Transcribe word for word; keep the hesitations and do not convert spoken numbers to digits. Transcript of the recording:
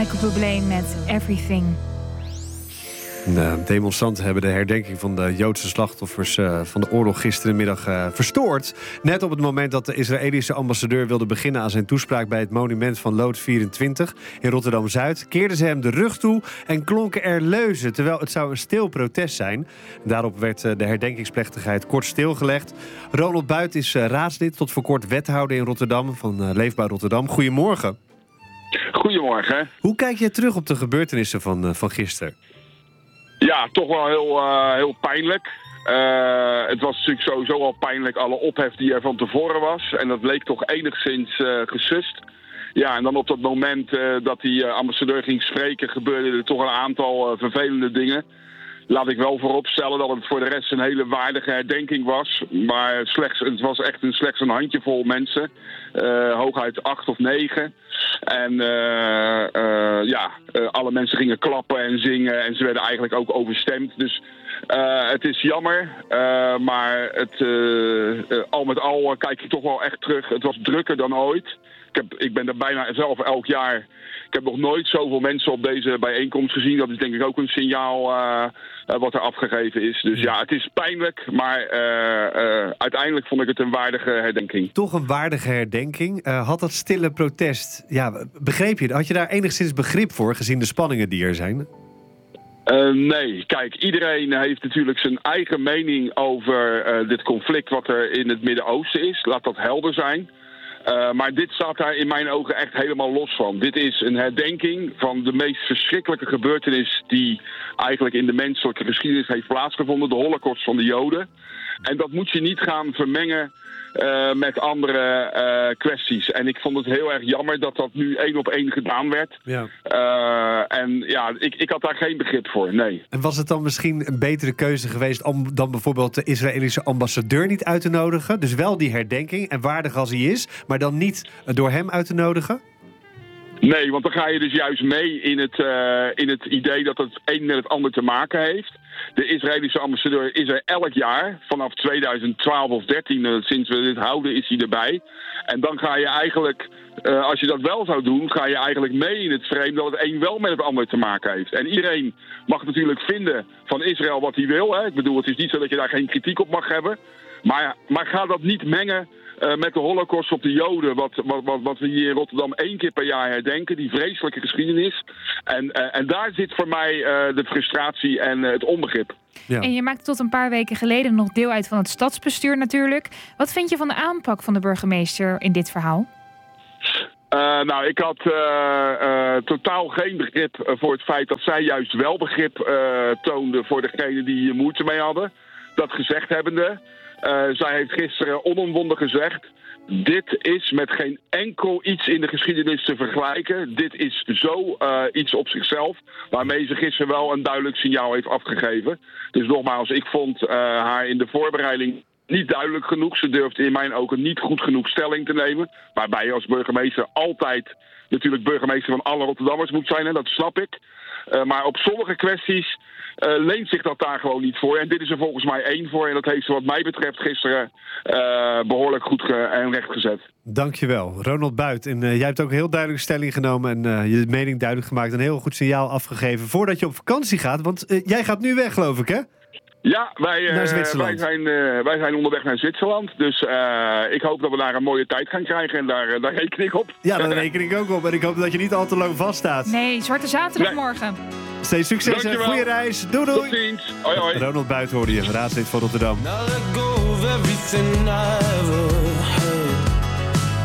Michael Bublé met Everything. De demonstranten hebben de herdenking van de Joodse slachtoffers uh, van de oorlog gisterenmiddag uh, verstoord. Net op het moment dat de Israëlische ambassadeur wilde beginnen aan zijn toespraak bij het monument van Lood vierentwintig in Rotterdam-Zuid, keerden ze hem de rug toe en klonken er leuzen, terwijl het zou een stil protest zijn. Daarop werd uh, de herdenkingsplechtigheid kort stilgelegd. Ronald Buit is uh, raadslid, tot voor kort wethouder in Rotterdam van uh, Leefbaar Rotterdam. Goedemorgen. Goedemorgen. Hoe kijk je terug op de gebeurtenissen van, uh, van gisteren? Ja, toch wel heel, uh, heel pijnlijk. Uh, het was natuurlijk sowieso al pijnlijk, alle ophef die er van tevoren was. En dat leek toch enigszins uh, gesust. Ja, en dan op dat moment uh, dat die uh, ambassadeur ging spreken, gebeurden er toch een aantal uh, vervelende dingen. Laat ik wel vooropstellen dat het voor de rest een hele waardige herdenking was. Maar slechts, het was echt een, slechts een handjevol mensen. Uh, hooguit acht of negen. En uh, uh, ja, uh, alle mensen gingen klappen en zingen. En ze werden eigenlijk ook overstemd. Dus uh, het is jammer. Uh, maar het, uh, uh, al met al uh, kijk je toch wel echt terug. Het was drukker dan ooit. Ik, heb, ik ben er bijna zelf elk jaar... Ik heb nog nooit zoveel mensen op deze bijeenkomst gezien. Dat is denk ik ook een signaal uh, uh, wat er afgegeven is. Dus ja, het is pijnlijk, maar uh, uh, uiteindelijk vond ik het een waardige herdenking. Toch een waardige herdenking. Uh, had dat stille protest, ja, begreep je? Had je daar enigszins begrip voor, gezien de spanningen die er zijn? Uh, nee, kijk, iedereen heeft natuurlijk zijn eigen mening over uh, dit conflict wat er in het Midden-Oosten is. Laat dat helder zijn. Uh, maar dit staat daar in mijn ogen echt helemaal los van. Dit is een herdenking van de meest verschrikkelijke gebeurtenis die eigenlijk in de menselijke geschiedenis heeft plaatsgevonden. De Holocaust van de Joden. En dat moet je niet gaan vermengen uh, met andere uh, kwesties. En ik vond het heel erg jammer dat dat nu één op één gedaan werd. Ja. Uh, en ja, ik, ik had daar geen begrip voor, nee. En was het dan misschien een betere keuze geweest om dan bijvoorbeeld de Israëlische ambassadeur niet uit te nodigen? Dus wel die herdenking, en waardig als hij is, maar dan niet door hem uit te nodigen? Nee, want dan ga je dus juist mee in het, uh, in het idee dat het een met het ander te maken heeft. De Israëlische ambassadeur is er elk jaar, vanaf tweeduizend twaalf of dertien, sinds we dit houden, is hij erbij. En dan ga je eigenlijk, uh, als je dat wel zou doen, ga je eigenlijk mee in het frame dat het een wel met het ander te maken heeft. En iedereen mag natuurlijk vinden van Israël wat hij wil. Hè. Ik bedoel, het is niet zo dat je daar geen kritiek op mag hebben. Maar, maar ga dat niet mengen Uh, met de Holocaust op de Joden, wat, wat, wat, wat we hier in Rotterdam één keer per jaar herdenken, die vreselijke geschiedenis. En, uh, en daar zit voor mij uh, de frustratie en uh, het onbegrip. Ja. En je maakte tot een paar weken geleden nog deel uit van het stadsbestuur natuurlijk. Wat vind je van de aanpak van de burgemeester in dit verhaal? Uh, nou, ik had uh, uh, totaal geen begrip uh, voor het feit dat zij juist wel begrip uh, toonde voor degenen die hier moeite mee hadden. Dat gezegd hebbende. Uh, zij heeft gisteren onomwonden gezegd, dit is met geen enkel iets in de geschiedenis te vergelijken. Dit is zo uh, iets op zichzelf, waarmee ze gisteren wel een duidelijk signaal heeft afgegeven. Dus nogmaals, ik vond uh, haar in de voorbereiding niet duidelijk genoeg. Ze durfde in mijn ogen niet goed genoeg stelling te nemen. Waarbij je als burgemeester altijd natuurlijk burgemeester van alle Rotterdammers moet zijn, hè, dat snap ik. Uh, maar op sommige kwesties uh, leent zich dat daar gewoon niet voor. En dit is er volgens mij één voor. En dat heeft ze wat mij betreft gisteren uh, behoorlijk goed ge- en recht gezet. Dankjewel, Ronald Buit. En uh, jij hebt ook heel duidelijk stelling genomen en uh, je mening duidelijk gemaakt. Een heel goed signaal afgegeven voordat je op vakantie gaat. Want uh, jij gaat nu weg, geloof ik, hè? Ja, wij, uh, wij, zijn, uh, wij zijn onderweg naar Zwitserland. Dus uh, ik hoop dat we daar een mooie tijd gaan krijgen. En daar, uh, daar reken ik op. Ja, daar reken ik ook op. En ik hoop dat je niet al te lang vaststaat. Nee, Zwarte Zaterdag nee. morgen. Steeds succes en goede reis. Doei doei. Tot ziens. Hoi hoi. Ronald Buit hoorde je, raadslid van Rotterdam.